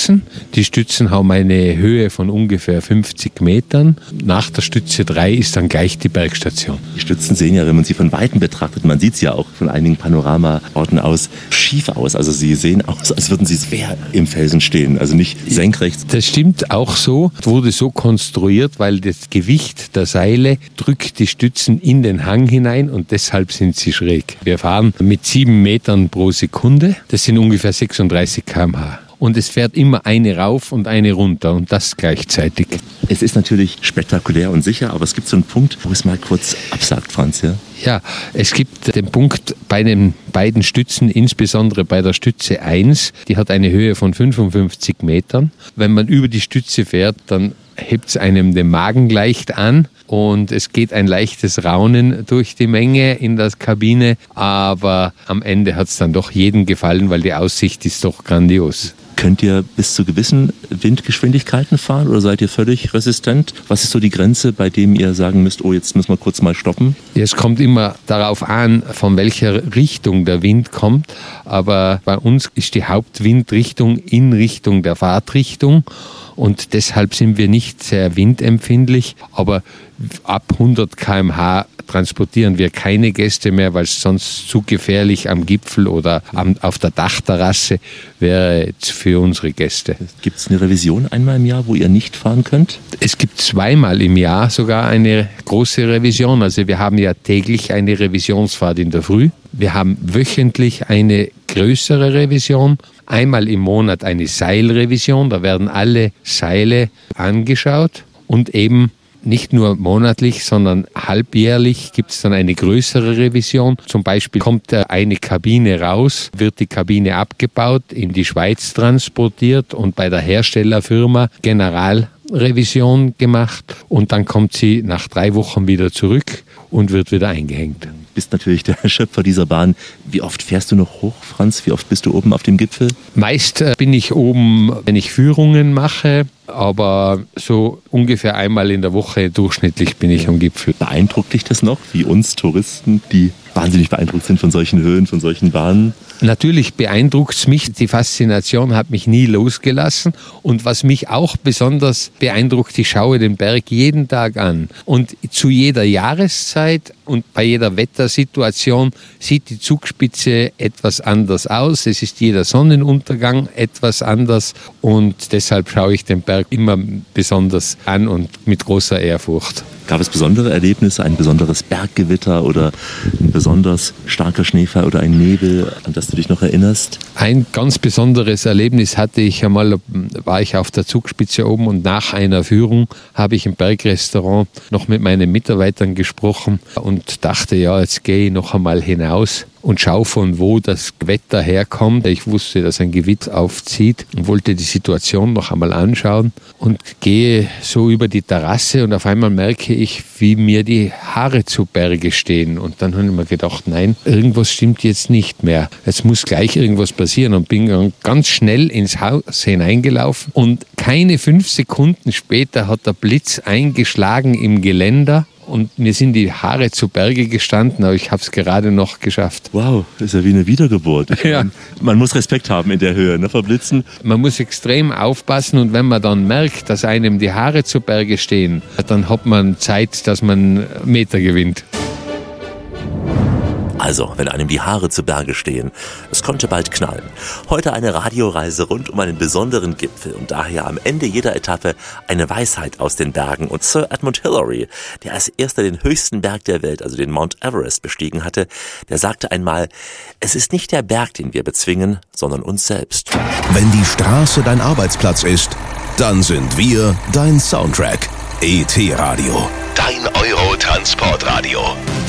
Stützen. Die Stützen haben eine Höhe von ungefähr 50 Metern. Nach der Stütze 3 ist dann gleich die Bergstation. Die Stützen sehen ja, wenn man sie von Weitem betrachtet, man sieht es ja auch von einigen Panoramaorten aus, schief aus. Also sie sehen aus, als würden sie quer im Felsen stehen, also nicht senkrecht. Das stimmt auch so. Es wurde so konstruiert, weil das Gewicht der Seile drückt die Stützen in den Hang hinein und deshalb sind sie schräg. Wir fahren mit 7 Metern pro Sekunde. Das sind ungefähr 36 km/h. Und es fährt immer eine rauf und eine runter und das gleichzeitig. Es ist natürlich spektakulär und sicher, aber es gibt so einen Punkt, wo es mal kurz absagt, Franz, ja? Ja, es gibt den Punkt bei den beiden Stützen, insbesondere bei der Stütze 1, die hat eine Höhe von 55 Metern. Wenn man über die Stütze fährt, dann hebt es einem den Magen leicht an und es geht ein leichtes Raunen durch die Menge in der Kabine, aber am Ende hat es dann doch jedem gefallen, weil die Aussicht ist doch grandios. Könnt ihr bis zu gewissen Windgeschwindigkeiten fahren oder seid ihr völlig resistent? Was ist so die Grenze, bei dem ihr sagen müsst, oh, jetzt müssen wir kurz mal stoppen? Es kommt immer darauf an, von welcher Richtung der Wind kommt. Aber bei uns ist die Hauptwindrichtung in Richtung der Fahrtrichtung. Und deshalb sind wir nicht sehr windempfindlich. Aber ab 100 km/h transportieren wir keine Gäste mehr, weil es sonst zu gefährlich am Gipfel oder auf der Dachterrasse wäre für unsere Gäste. Gibt es eine Revision einmal im Jahr, wo ihr nicht fahren könnt? Es gibt zweimal im Jahr sogar eine große Revision. Also wir haben ja täglich eine Revisionsfahrt in der Früh. Wir haben wöchentlich eine größere Revision. Einmal im Monat eine Seilrevision. Da werden alle Seile angeschaut und eben nicht nur monatlich, sondern halbjährlich gibt es dann eine größere Revision. Zum Beispiel kommt eine Kabine raus, wird die Kabine abgebaut, in die Schweiz transportiert und bei der Herstellerfirma Generalrevision gemacht. Und dann kommt sie nach 3 Wochen wieder zurück und wird wieder eingehängt. Du bist natürlich der Schöpfer dieser Bahn. Wie oft fährst du noch hoch, Franz? Wie oft bist du oben auf dem Gipfel? Meist bin ich oben, wenn ich Führungen mache, aber so ungefähr einmal in der Woche durchschnittlich bin ich am Gipfel. Beeindruckt dich das noch, wie uns Touristen, die wahnsinnig beeindruckt sind von solchen Höhen, von solchen Bahnen? Natürlich beeindruckt es mich. Die Faszination hat mich nie losgelassen. Und was mich auch besonders beeindruckt, ich schaue den Berg jeden Tag an. Und zu jeder Jahreszeit und bei jeder Wettersituation sieht die Zugspitze etwas anders aus. Es ist jeder Sonnenuntergang etwas anders. Und deshalb schaue ich den Berg immer besonders an und mit großer Ehrfurcht. Gab es besondere Erlebnisse, ein besonderes Berggewitter oder ein besonders starker Schneefall oder ein Nebel, an das du dich noch erinnerst? Ein ganz besonderes Erlebnis hatte ich einmal, war ich auf der Zugspitze oben und nach einer Führung habe ich im Bergrestaurant noch mit meinen Mitarbeitern gesprochen und dachte, ja, jetzt gehe ich noch einmal hinaus und schaue, von wo das Wetter herkommt. Ich wusste, dass ein Gewitter aufzieht und wollte die Situation noch einmal anschauen und gehe so über die Terrasse und auf einmal merke ich, wie mir die Haare zu Berge stehen. Und dann habe ich mir gedacht, nein, irgendwas stimmt jetzt nicht mehr. Jetzt muss gleich irgendwas passieren und bin dann ganz schnell ins Haus hineingelaufen und keine 5 Sekunden später hat der Blitz eingeschlagen im Geländer. Und mir sind die Haare zu Berge gestanden, aber ich habe es gerade noch geschafft. Wow, das ist ja wie eine Wiedergeburt. Ja. Man muss Respekt haben in der Höhe, ne, vor Blitzen. Man muss extrem aufpassen und wenn man dann merkt, dass einem die Haare zu Berge stehen, dann hat man Zeit, dass man Meter gewinnt. Also, wenn einem die Haare zu Berge stehen, es konnte bald knallen. Heute eine Radioreise rund um einen besonderen Gipfel und daher am Ende jeder Etappe eine Weisheit aus den Bergen. Und Sir Edmund Hillary, der als erster den höchsten Berg der Welt, also den Mount Everest, bestiegen hatte, der sagte einmal, es ist nicht der Berg, den wir bezwingen, sondern uns selbst. Wenn die Straße dein Arbeitsplatz ist, dann sind wir dein Soundtrack. ET Radio. Dein Euro-Transportradio.